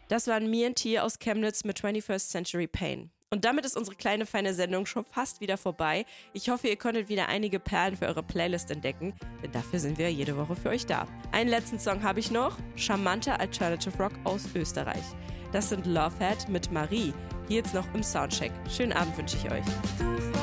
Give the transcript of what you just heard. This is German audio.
Das waren Me and T aus Chemnitz mit 21st Century Pain. Und damit ist unsere kleine feine Sendung schon fast wieder vorbei. Ich hoffe, ihr konntet wieder einige Perlen für eure Playlist entdecken, denn dafür sind wir jede Woche für euch da. Einen letzten Song habe ich noch, charmanter Alternative Rock aus Österreich. Das sind Lovehead mit Marie. Hier jetzt noch im Soundcheck. Schönen Abend wünsche ich euch.